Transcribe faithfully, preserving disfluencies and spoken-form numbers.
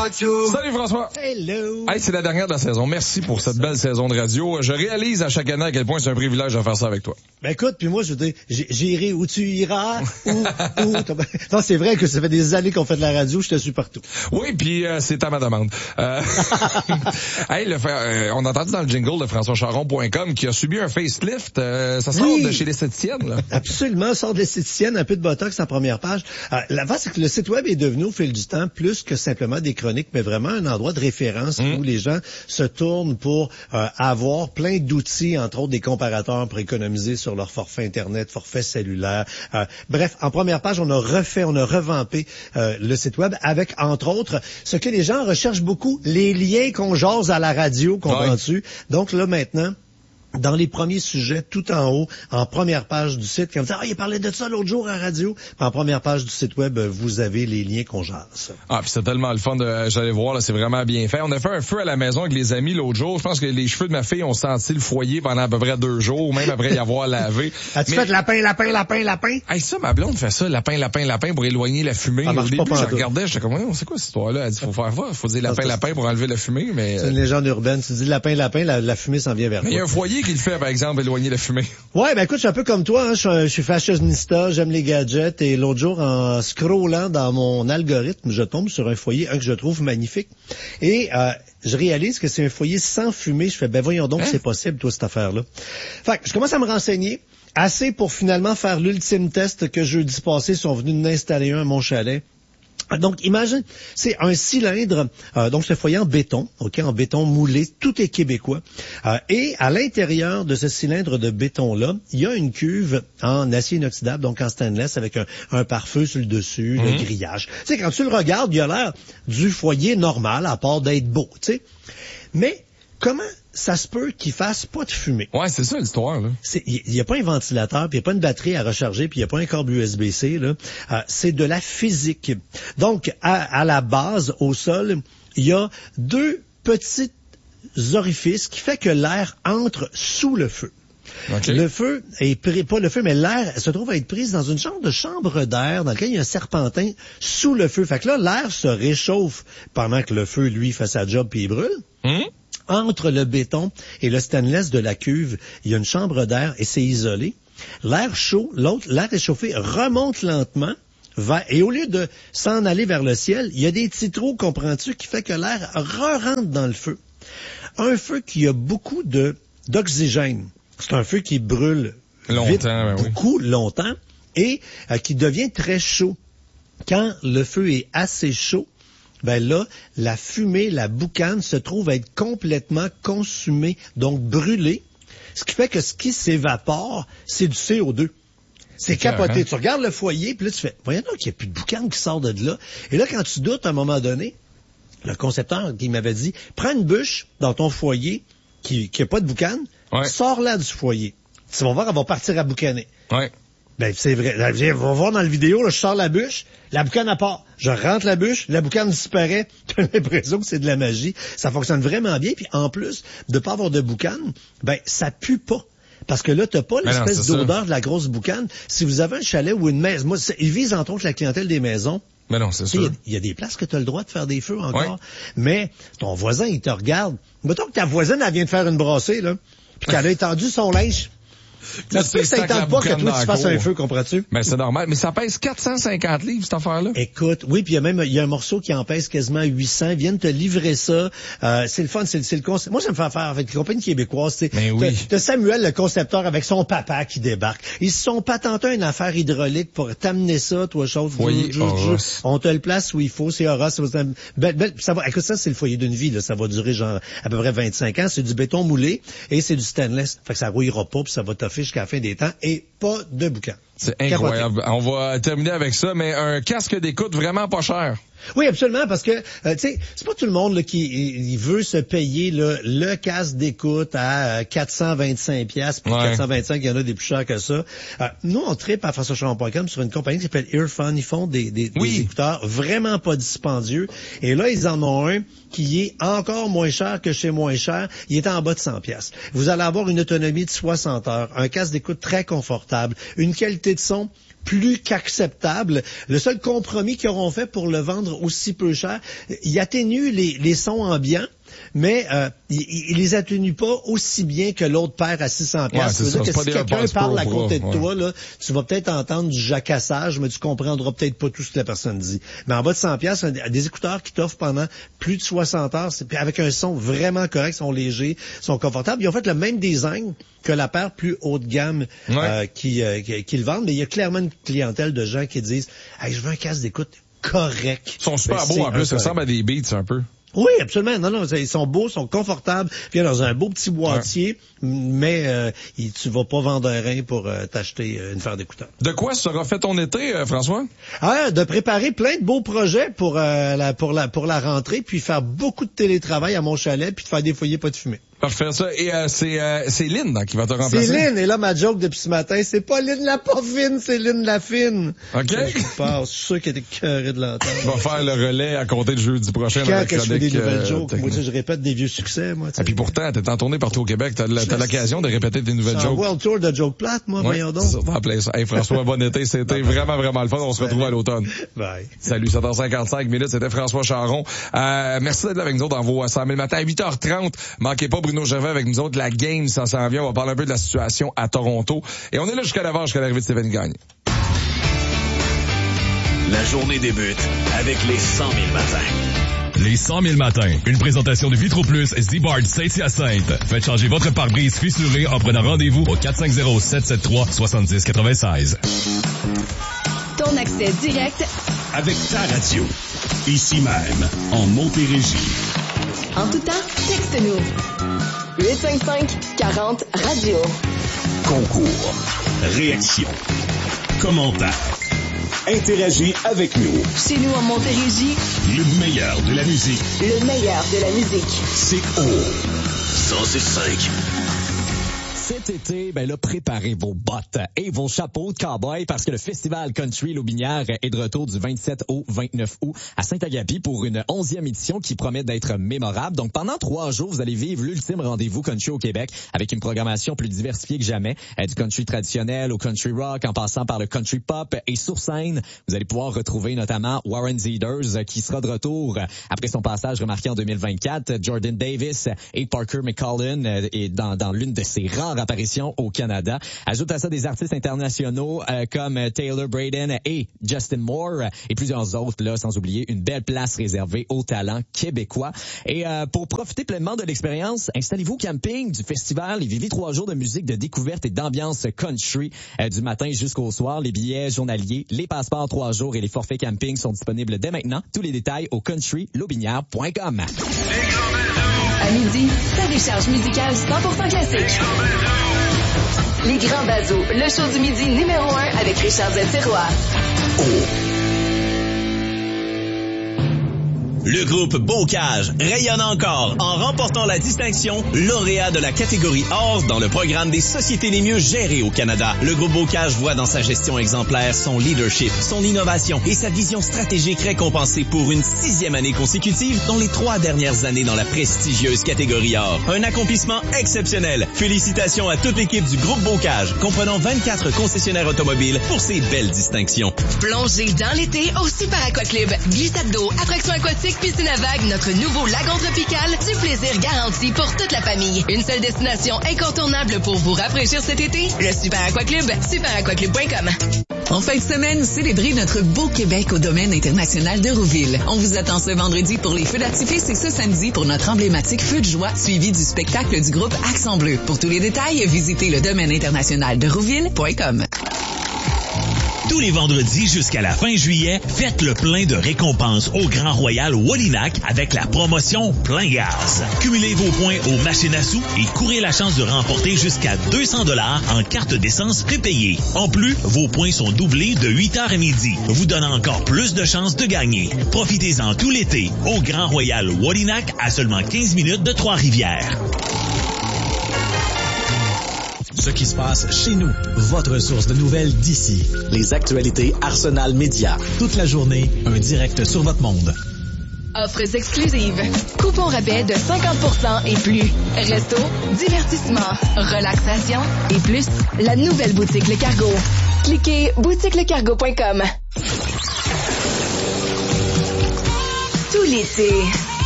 Salut François. Hello. Hey, c'est la dernière de la saison. Merci pour cette belle saison de radio. Je réalise à chaque année à quel point c'est un privilège de faire ça avec toi. Ben écoute, puis moi je veux dire, j'irai où tu iras, où, où. Non, c'est vrai que ça fait des années qu'on fait de la radio, je te suis partout. Oui, puis euh, c'est à ma demande. Euh... hey, le, euh, on a entendu dans le jingle de françois charon point com qui a subi un facelift. Euh, ça sort oui. de chez l'esthéticienne, là. Absolument, sort de l'esthéticienne, un peu de botox en première page. Euh, la face, c'est que le site web est devenu au fil du temps plus que simplement des chroniques, mais vraiment un endroit de référence mmh. où les gens se tournent pour euh, avoir plein d'outils, entre autres des comparateurs pour économiser sur leur forfait Internet, forfait cellulaire. Euh, bref, en première page, on a refait, on a revampé euh, le site web avec, entre autres, ce que les gens recherchent beaucoup, les liens qu'on jase à la radio, comprends-tu? Oui. Donc là, maintenant, dans les premiers sujets, tout en haut, en première page du site, quand vous dites, ah, il parlait de ça l'autre jour à la radio. En première page du site web, vous avez les liens qu'on jase. Ah, puis c'est tellement le fun de, j'allais voir, là, c'est vraiment bien fait. On a fait un feu à la maison avec les amis l'autre jour. Je pense que les cheveux de ma fille ont senti le foyer pendant à peu près deux jours, même après y avoir lavé. As-tu Mais... fait lapin, lapin, lapin, lapin? Hey, ça, ma blonde fait ça, lapin, lapin, lapin, pour éloigner la fumée. Au début, je regardais, j'étais comme, on sait quoi cette histoire-là? Elle dit, faut faire quoi? Faut dire lapin, non, lapin pour enlever la fumée, mais... C'est une légende urbaine. Tu dis lapin, lapin, la, la fumée s'en vient vers toi. Mais il y a un foyer qui le fait, par exemple, éloigner la fumée. Ouais, ben écoute, je suis un peu comme toi, hein. je, suis, je suis fashionista, j'aime les gadgets, et l'autre jour, en scrollant dans mon algorithme, je tombe sur un foyer, un que je trouve magnifique, et euh, je réalise que c'est un foyer sans fumée. Je fais, ben voyons donc, hein? C'est possible, toi, cette affaire-là. Fait que je commence à me renseigner, assez pour finalement faire l'ultime test que jeudi passé, ils sont venus d'installer un à mon chalet. Donc, imagine, c'est un cylindre, euh, donc ce foyer en béton, ok, en béton moulé, tout est québécois. Euh, et à l'intérieur de ce cylindre de béton-là, il y a une cuve en acier inoxydable, donc en stainless, avec un, un pare-feu sur le dessus, mmh. le grillage. Tu sais, quand tu le regardes, il a l'air du foyer normal, à part d'être beau, tu sais. Mais comment ça se peut qu'il fasse pas de fumée? Ouais, c'est ça l'histoire, là. Il n'y a pas un ventilateur, puis il n'y a pas une batterie à recharger, puis il n'y a pas un câble U S B C, là. Euh, c'est de la physique. Donc, à, à la base, au sol, il y a deux petits orifices qui fait que l'air entre sous le feu. Okay. Le feu est pris, pas le feu, mais l'air se trouve à être prise dans une sorte de chambre d'air dans laquelle il y a un serpentin sous le feu. Fait que là, l'air se réchauffe pendant que le feu, lui, fait sa job puis il brûle. Mmh. Entre le béton et le stainless de la cuve, il y a une chambre d'air et c'est isolé. L'air chaud, l'autre, l'air réchauffé remonte lentement vers, et au lieu de s'en aller vers le ciel, il y a des petits trous, comprends-tu, qui fait que l'air re-rentre dans le feu. Un feu qui a beaucoup de, d'oxygène. C'est un feu qui brûle longtemps, vite, ben oui. beaucoup longtemps et euh, qui devient très chaud. Quand le feu est assez chaud, ben là, la fumée, la boucane se trouve à être complètement consumée, donc brûlée, ce qui fait que ce qui s'évapore, c'est du C O deux. C'est capoté. Hein? Tu regardes le foyer, puis là, tu fais, voyons donc qu'il n'y a plus de boucane qui sort de là. Et là, quand tu doutes, à un moment donné, le concepteur qui m'avait dit, prends une bûche dans ton foyer qui n'a pas de boucane, ouais. sors-la du foyer. Tu vas voir, elle va partir à boucaner. Ouais. Ben, c'est vrai. On va voir dans la vidéo, là, je sors la bûche, la boucane à part. Je rentre la bûche, la boucane disparaît. T'as l'impression que c'est de la magie. Ça fonctionne vraiment bien. Puis en plus de pas avoir de boucane, ben, ça pue pas. Parce que là, t'as pas l'espèce d'odeur ça. de la grosse boucane. Si vous avez un chalet ou une maison, moi, ils visent entre autres la clientèle des maisons. Mais non, c'est sûr. Il y, y a des places que tu as le droit de faire des feux encore. Ouais. Mais ton voisin, il te regarde. Mettons que ta voisine, elle vient de faire une brassée, là. Puis qu'elle a étendu son linge. Ça se peut que ça ne tente pas que toi, tu fasses un feu, comprends-tu? Mais c'est normal. Mais ça pèse quatre cent cinquante livres, cette affaire-là. Écoute, oui, puis il y a même il y a un morceau qui en pèse quasiment huit cents. Ils viennent te livrer ça. Euh, c'est le fun, c'est, c'est le concept. Moi, ça me fait affaire avec les compagnies québécoises. Tu sais. Mais oui. T'as Samuel, le concepteur, avec son papa qui débarque. Ils se sont patentés une affaire hydraulique pour t'amener ça, toi, chose. Foyer Horace. On te le place où il faut. C'est Horace. Belle, belle, ça va, écoute, ça, c'est le foyer d'une vie. Là. Ça va durer genre à peu près vingt-cinq ans. C'est du béton moulé et c'est du stainless. Fait que ça rouillera pas puis ça va toffer jusqu'à la fin des temps. Et pas de boucan. C'est incroyable. Capoté. On va terminer avec ça, mais un casque d'écoute vraiment pas cher. Oui, absolument, parce que euh, tu sais, c'est pas tout le monde là, qui il veut se payer là, le casque d'écoute à euh, quatre cent vingt-cinq piastres, puis ouais. quatre cent vingt-cinq, il y en a des plus chers que ça. Euh, nous, on tripe à françois charon point com sur une compagnie qui s'appelle Earphone. Ils font des, des, oui. des écouteurs vraiment pas dispendieux. Et là, ils en ont un qui est encore moins cher que chez Moins Cher. Il est en bas de cent piastres. Vous allez avoir une autonomie de soixante heures, un casque d'écoute très confortable, une qualité de son plus qu'acceptable. Le seul compromis qu'ils auront fait pour le vendre aussi peu cher, il atténue les, les sons ambiants, mais euh, il, il les atténue pas aussi bien que l'autre paire à six cents piastres. Ouais, ça veut dire que si quelqu'un parle à côté pro, de ouais. toi, là, tu vas peut-être entendre du jacassage, mais tu comprendras peut-être pas tout ce que la personne dit. Mais en bas de cent piastres, des écouteurs qui t'offrent pendant plus de soixante heures, c'est, avec un son vraiment correct, sont légers, sont confortables. Ils ont fait le même design que la paire plus haut de gamme ouais. euh, qui, euh, qui, qui le vendent, mais il y a clairement une clientèle de gens qui disent hey, « je veux un casque d'écoute correct ». Ils sont super ben, beaux en plus, ça ressemble à des Beats un peu. Oui, absolument. Non, non, ils sont beaux, sont confortables, viennent dans un beau petit boîtier, ouais. mais euh, tu vas pas vendre un rein pour euh, t'acheter une paire d'écouteurs. De quoi sera fait ton été, euh, François? Ah, de préparer plein de beaux projets pour euh, la pour la pour la rentrée, puis faire beaucoup de télétravail à mon chalet, puis de faire des foyers pas de fumée. Parfait, ça. Et euh, c'est euh, c'est Lynn hein, qui va te remplacer. C'est Lynn, et là, ma joke depuis ce matin, c'est pas Lynn la pas fine, c'est Lynn la fine. OK. Ça, je pense, je suis sûr qu'elle était cœurée de l'entendre. On va faire le relais à compter de jeudi prochain. Quand dans la que je fais des nouvelles euh, jokes, moi, tu sais, je répète des vieux succès, moi. Et puis pourtant, t'es en tournée partout au Québec, t'as, t'as l'occasion de répéter des nouvelles jokes. C'est un world tour de joke plate, moi, ouais, voyons donc. Ça, en plein ça. Hey, François, bon été, c'était vraiment, vraiment le fun. On se retrouve à l'automne. Bye. Salut, sept heures cinquante-cinq minutes, c'était François Charon. Euh, merci d'être là avec nous autres dans vos cent mille matins. À huit heures trente, manquez pas Bruno Gervais avec nous autres. La game, ça s'en vient. On va parler un peu de la situation à Toronto. Et on est là jusqu'à l'avant, jusqu'à l'arrivée de Stéphanie Gagne. La journée débute avec les cent mille matins. Les cent mille matins. Une présentation de Vitro Plus Z-Bard Saint-Hyacinthe. Faites changer votre pare-brise fissuré en prenant rendez-vous au quatre cinq zéro, sept sept trois, sept zéro neuf six. Ton accès direct avec ta radio. Ici même, en Montérégie. En tout temps, texte-nous. huit cinq cinq, quarante, radio. Concours, réaction, commentaires. Interagis avec nous. Chez nous en Montérégie, le meilleur de la musique. Le meilleur de la musique. C'est au cent six cinq. Cet été, ben là, préparez vos bottes et vos chapeaux de cow-boy parce que le Festival Country Lobinière est de retour du vingt-sept au vingt-neuf août à Saint-Agapi pour une onzième édition qui promet d'être mémorable. Donc, pendant trois jours, vous allez vivre l'ultime rendez-vous country au Québec avec une programmation plus diversifiée que jamais. Du country traditionnel au country rock en passant par le country pop et sur scène, vous allez pouvoir retrouver notamment Warren Zeders qui sera de retour après son passage remarqué en deux mille vingt-quatre, Jordan Davis et Parker McCollum et dans, dans l'une de ses rares apparition au Canada. Ajoute à ça des artistes internationaux euh, comme Taylor Braden et Justin Moore et plusieurs autres, là, sans oublier une belle place réservée aux talents québécois. Et euh, pour profiter pleinement de l'expérience, installez-vous au camping du festival et vivez trois jours de musique, de découverte et d'ambiance country euh, du matin jusqu'au soir. Les billets journaliers, les passeports trois jours et les forfaits camping sont disponibles dès maintenant. Tous les détails au country lobinière point com. À midi, ta décharge musicale cent pour cent classique. Les Grands Bazos, le show du midi numéro un avec Richard Zetirois. Oh. Le groupe Bocage rayonne encore en remportant la distinction lauréat de la catégorie or dans le programme des sociétés les mieux gérées au Canada. Le groupe Bocage voit dans sa gestion exemplaire son leadership, son innovation et sa vision stratégique récompensée pour une sixième année consécutive, dont les trois dernières années dans la prestigieuse catégorie or. Un accomplissement exceptionnel. Félicitations à toute l'équipe du groupe Bocage, comprenant vingt-quatre concessionnaires automobiles pour ces belles distinctions. Plongez dans l'été au Super Aquaclub. Glissade d'eau, attraction aquatique, piscine à vagues, notre nouveau lagon tropical, du plaisir garanti pour toute la famille. Une seule destination incontournable pour vous rafraîchir cet été, le Super Aquaclub, super aquaclub point com. En fin de semaine, célébrez notre beau Québec au domaine international de Rouville. On vous attend ce vendredi pour les feux d'artifice et ce samedi pour notre emblématique feu de joie suivi du spectacle du groupe Accent Bleu. Pour tous les détails, visitez le domaine international de Rouville point com. Tous les vendredis jusqu'à la fin juillet, faites le plein de récompenses au Grand Royal Wallinac avec la promotion Plein Gaz. Cumulez vos points aux machines à sous et courez la chance de remporter jusqu'à deux cents dollars en carte d'essence prépayée. En plus, vos points sont doublés de huit heures à midi, vous donnant encore plus de chances de gagner. Profitez-en tout l'été au Grand Royal Wallinac à seulement quinze minutes de Trois-Rivières. Ce qui se passe chez nous, votre source de nouvelles d'ici. Les actualités Arsenal Média. Toute la journée, un direct sur votre monde. Offres exclusives. Coupons rabais de cinquante pour cent et plus. Resto, divertissement, relaxation et plus. La nouvelle boutique Le Cargo. Cliquez boutique le cargo point com. Tout l'été,